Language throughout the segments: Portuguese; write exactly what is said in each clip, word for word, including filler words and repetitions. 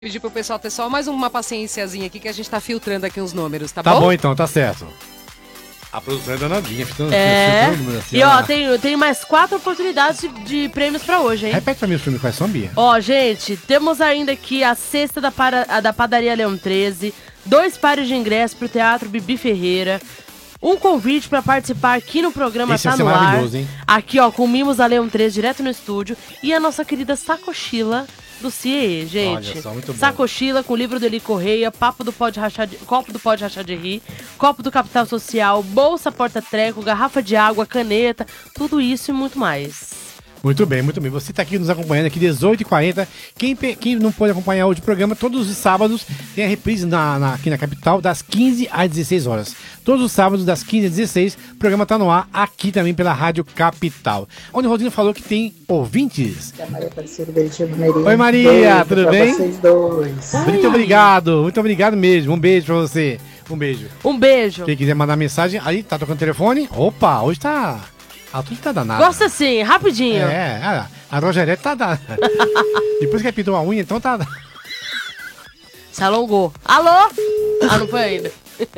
Pedir pro pessoal ter só mais uma paciênciazinha aqui que a gente tá filtrando aqui uns números, tá, Tá bom? bom então, tá certo. A produção é danadinha, filtrando, É. filtrando números assim, E ó, ó. tem, tem mais quatro oportunidades de, de prêmios pra hoje, hein? Repete pra mim os filmes quais são, Bia. Ó, gente, temos ainda aqui a cesta da, para, a da Padaria Leão treze, dois pares de ingressos pro Teatro Bibi Ferreira, um convite pra participar aqui no programa Esse Tá vai ser No Ar. maravilhoso, hein? Aqui, ó, com Mimos da Leão treze direto no estúdio. E a nossa querida Sacochila do C I E, gente. Olha só, muito bom. Sacochila com o livro do Eli Correia, papo do Pode Rachar de, copo do Pode Rachar de Rir, copo do Capital Social, bolsa porta-treco, garrafa de água, caneta, tudo isso e muito mais. Muito bem, muito bem. Você tá aqui nos acompanhando aqui, dezoito e quarenta. Quem, pe- quem não pode acompanhar hoje o programa, todos os sábados tem a reprise na, na- aqui na capital, das quinze às dezesseis horas. Todos os sábados, das quinze às dezesseis, o programa tá no ar aqui também pela Rádio Capital. Onde o Rodrigo falou que tem ouvintes. É a Maria Aparecida Beritivo Merino. Oi, Maria, Beijo tudo pra bem? vocês dois. Muito obrigado, muito obrigado mesmo. Um beijo pra você. Um beijo. Um beijo. Quem quiser mandar mensagem, aí tá tocando telefone. Opa, hoje tá. A tudo tá danado. Gosta assim, rapidinho. É, a, a Rogerete tá danada. Depois que pintou a unha, então tá. Se alongou. Alô? Ah, não foi ainda.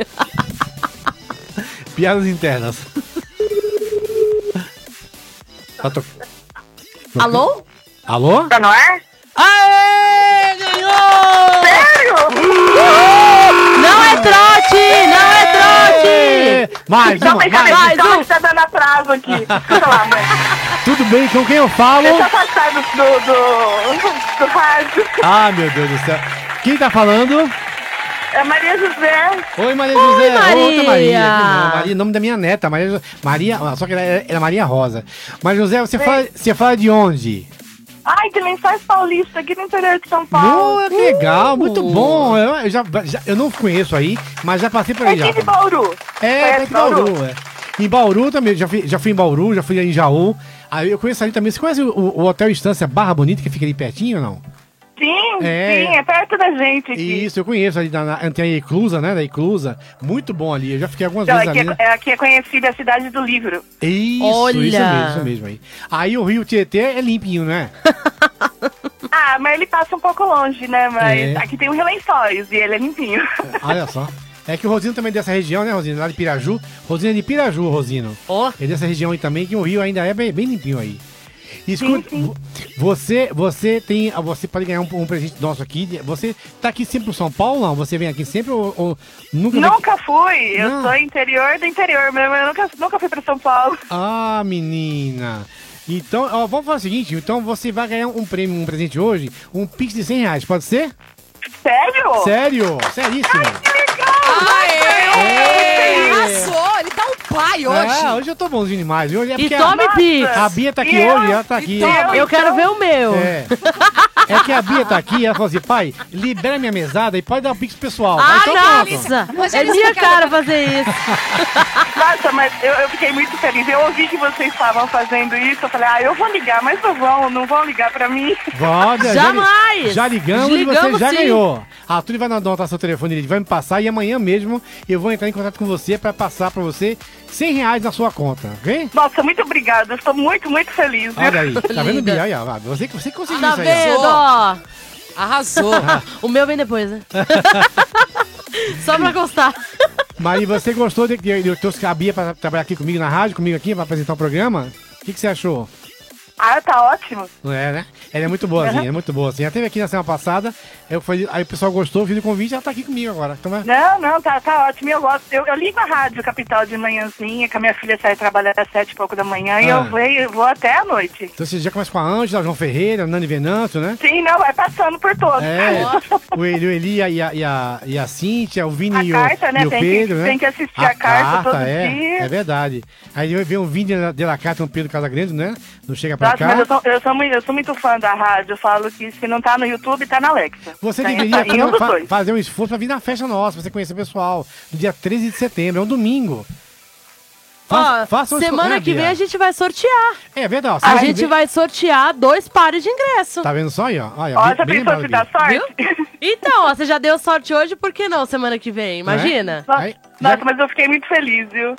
Piadas internas. Tá to... Alô? Alô? Tá no ar? Aê! Ganhou! Sério? Não é trote! Não é trote! Mais Não, uma, mas mais. mais então, um. tá dando atraso aqui. Escuta lá, mãe. Tudo bem, com quem eu falo? Deixa eu passar do, do, do, do rádio. Ah, meu Deus do céu. Quem tá falando? É Maria José. Oi, Maria José. Maria. Outra Maria. Não, Maria, nome da minha neta. Maria, Jo- Maria, só que ela é, ela é Maria Rosa. Maria José, você fala, você fala de onde? Ai, de Lençóis Paulista, aqui no interior de São Não, Paulo. que legal, muito Uh. bom. Eu, eu já, já- eu não conheço aí, mas já passei por É aí já. aqui de Bauru. É, Conhece perto de Bauru, é. Em Bauru também, já fui, já fui em Bauru, já fui em Jaú. Aí eu conheço ali também. Você conhece o, o Hotel Estância Barra Bonita, que fica ali pertinho ou não? Sim, É. sim, é perto da gente aqui. Isso, eu conheço ali na, na, tem a Eclusa, né? Da Eclusa. Muito bom ali. Eu já fiquei algumas Então, vezes aqui, ali. Né? é, aqui é conhecida a cidade do livro. Isso, Olha. isso mesmo, isso mesmo aí. Aí o Rio Tietê é limpinho, né? Ah, mas ele passa um pouco longe, né? Mas É. aqui tem um Rio Lençóis e ele é limpinho. Olha só. É que o Rosino também é dessa região, né, Rosino? Lá de Piraju. Rosino é de Piraju, Rosino. Ó. É dessa região aí também, que o Rio ainda é bem, bem limpinho aí. Escuta, Sim, sim. vo- você, você tem, você pode ganhar um, um presente nosso aqui. Você tá aqui sempre no São Paulo, não? Você vem aqui sempre ou, ou nunca? vem aqui? Nunca fui, eu Não. sou interior do interior mesmo, eu nunca, nunca fui pra São Paulo. Ah, menina. Então, ó, vamos fazer o seguinte. Então você vai ganhar um prêmio, um presente hoje, um Pix de cem reais, pode ser? Sério? Sério? Seríssimo. Que legal! Aê! Arrasou! Ele tá um pai hoje. É, hoje eu tô bonzinho demais. viu? É E porque tome Nossa. Pix. a, a Bia tá aqui E eu? hoje, ela tá aqui. E eu? Eu quero ver o meu. É. É que a Bia tá aqui e ela falou assim, pai, libera minha mesada e pode dar o Pix pro pessoal. Ah, então pronto. nossa! Mas É eles minha ficaram- cara fazer isso. Nossa, mas eu, eu fiquei muito feliz. Eu ouvi que vocês estavam fazendo isso. Eu falei, ah, eu vou ligar, mas não vão, não vão ligar pra mim. Pode, já- Jamais. Já, ligamos e Ligamos, você já sim. ganhou. A Túlio vai anotar seu telefone, ele vai me passar e amanhã mesmo eu vou entrar em contato com você pra passar pra você cem reais na sua conta, ok? Nossa, muito obrigada. Eu estou muito, muito feliz. viu? Olha aí, tá vendo, Linda. Bia? Aí, ó, você, você conseguiu Tá isso aí. vendo, ó? Arrasou. O meu vem depois, né? Só pra constar. Mas e você gostou de que eu trouxe a Bia pra trabalhar aqui comigo na rádio, comigo aqui, pra apresentar o programa? O que, que você achou? Ah, tá ótimo. Não é, né? Ela é muito boazinha, é muito boazinha. Ela esteve aqui na semana passada, eu fui, aí o pessoal gostou, fiz o convite, ela tá aqui comigo agora. Então, é- Não, não, tá, tá ótimo. Eu gosto. Eu, eu ligo a rádio Capital de manhãzinha, que a minha filha sai trabalhar às sete e pouco da manhã, e Ah. eu venho, eu vou até a noite. então você já começa com a Ângela, João Ferreira, Nani Venâncio, né? Sim, não, vai passando por todos. É, o Eli, o Eli e, a, e, a, e a Cíntia, o Vini A e o, carta, né? e o Tem que- Pedro, né? tem que assistir a carta todo é, dia. É verdade. Aí vai ver um Vini de la carta, um Pedro Casagrande, né? Não chega pra Nossa, cá. mas eu sou, eu, sou muito, eu sou muito fã da rádio. Eu falo que se não tá no YouTube, tá na Alexa. Você Tá em- deveria tá em um dos fa- dois. fazer um esforço pra vir na festa nossa, pra você conhecer o pessoal. No dia treze de setembro, é um domingo. Fa- Ó, faça um semana esforço- que É, vem Bia. a gente vai sortear. É verdade. ó, A semana que gente vem- vai sortear dois pares de ingresso. Tá vendo só aí, ó? Olha, Ó, bem- já bem pensou se lembrado, dá Bia. sorte? Então, ó, você já deu sorte hoje, por que não semana que vem? Imagina. Nossa, Aí, nossa, já- mas eu fiquei muito feliz, viu?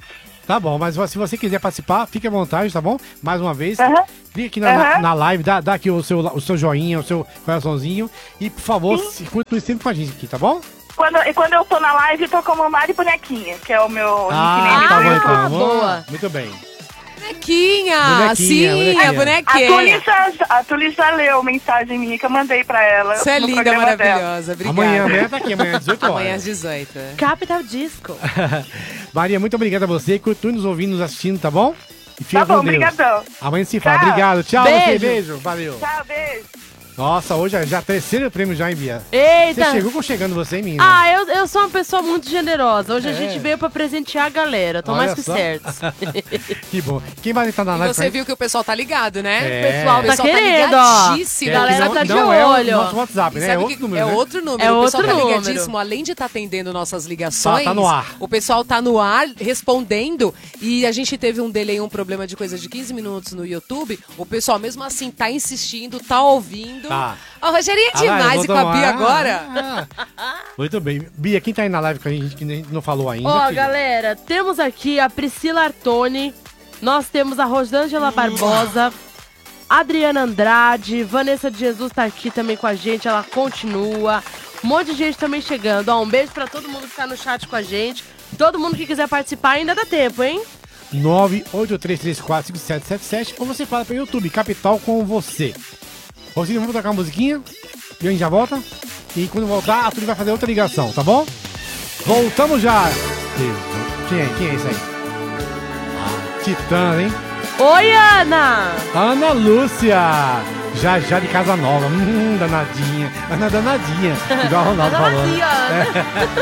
Tá bom, mas se você quiser participar, fique à vontade, tá bom? Mais uma vez, Aham. clique aqui na, na, Aham. na live, dá, dá aqui o seu, o seu joinha, o seu coraçãozinho e, por favor, se continue sempre com a gente aqui, tá bom? Quando, e quando eu tô na live, eu tô como Mari Bonequinha, que é o meu Ah, nickname tá do bom YouTube. então. boa. Muito bem. Bonequinha, Bonequinha, sim, bonequinha. a A bonequinha. Tuli, já, a Tuli já leu mensagem minha que eu mandei pra ela. Você é no linda, programa dela. maravilhosa. Obrigada. Amanhã, amanhã tá aqui, amanhã às dezoito horas. Amanhã às dezoito. é. Capital Disco. Maria, muito obrigado a você. Continue nos ouvindo, nos assistindo, tá bom? E fica Tá bom, com Deus. brigadão. Amanhã se fala. Tchau. Obrigado. Tchau, Beijo. você. Beijo. Valeu. Tchau, beijo. Nossa, hoje já, já terceiro prêmio já, hein, Bia? Eita. Você chegou com chegando você, hein, menina? Ah, eu, eu sou uma pessoa muito generosa. Hoje a É. gente veio pra presentear a galera. Tô mais Olha que só. certos. Que bom. Quem vai estar na E live você viu que o pessoal tá ligado, né? É. O pessoal O tá pessoal tá querendo, ó. ligadíssimo. É, galera que não, tá de não é olho. o nosso WhatsApp, E né? É sabe outro que- número, é né? outro número. É o pessoal outro tá número. ligadíssimo. Além de estar atendendo nossas ligações, Tá- tá no ar. o pessoal tá no ar respondendo. E a gente teve um delay, um problema de coisa de quinze minutos no YouTube. O pessoal, mesmo assim, tá insistindo, tá ouvindo. Tá. Ó, Rogerinho é Ah, lá, demais. E com a voltou Bia lá. agora? Ah, muito bem. Bia, quem tá aí na live com a gente que a gente não falou ainda? Ó, filha? galera, temos aqui a Priscila Artoni, nós temos a Rosângela Barbosa, Adriana Andrade, Vanessa de Jesus tá aqui também com a gente, ela continua. Um monte de gente também chegando. Ó, um beijo pra todo mundo que tá no chat com a gente. Todo mundo que quiser participar ainda dá tempo, hein? nove oito três três quatro cinco sete sete sete ou você fala pelo YouTube, Capital com você. Rosinha, vamos tocar uma musiquinha e a gente já volta. E quando voltar, a Tuli vai fazer outra ligação, tá bom? Voltamos já. Quem é? Quem é esse aí? Ah, Titã, hein? Oi, Ana! Ana Lúcia. Já já de casa nova. Hum, danadinha. Ana danadinha. Igual o Ronaldo falou. Danadinha, Ana.